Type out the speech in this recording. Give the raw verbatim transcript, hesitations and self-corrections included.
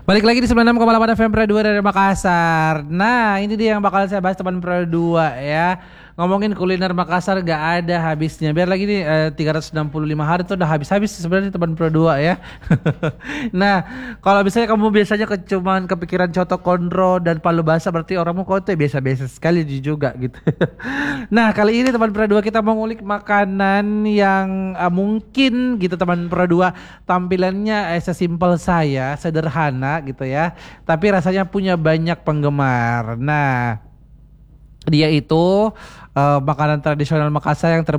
Balik lagi di sembilan puluh enam koma delapan F M Pro dua dari Makassar. Nah, ini dia yang bakal saya bahas teman Pro dua ya. Ngomongin kuliner Makassar gak ada habisnya. Biar lagi nih eh, tiga ratus enam puluh lima hari tuh udah habis-habis sebenarnya teman Pro dua ya. Nah, kalau misalnya kamu biasanya ke, cuman kepikiran coto konro dan palu basah, berarti orangmu kok tuh biasa-biasa sekali juga gitu. Nah, kali ini teman Pro dua kita mau ngulik makanan yang uh, mungkin gitu teman Pro dua tampilannya eh, sesimpel saya, sederhana gitu ya. Tapi rasanya punya banyak penggemar. Nah, dia itu uh, makanan tradisional Makassar yang ter